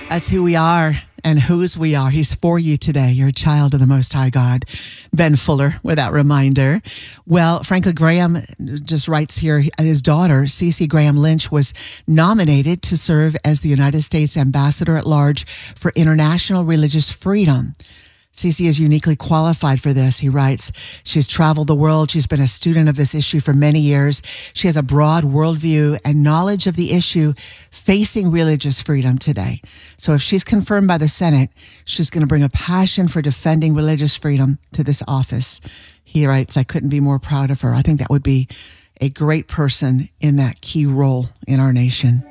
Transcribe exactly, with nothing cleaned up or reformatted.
That's who we are and whose we are. He's for you today. You're a child of the Most High God. Ben Fuller with that reminder. Well, Franklin Graham just writes here, his daughter, Cece Graham Lynch, was nominated to serve as the United States Ambassador at Large for International Religious Freedom. Cece is uniquely qualified for this, he writes. She's traveled the world. She's been a student of this issue for many years. She has a broad worldview and knowledge of the issue facing religious freedom today. So if she's confirmed by the Senate, she's going to bring a passion for defending religious freedom to this office. He writes, I couldn't be more proud of her. I think that would be a great person in that key role in our nation.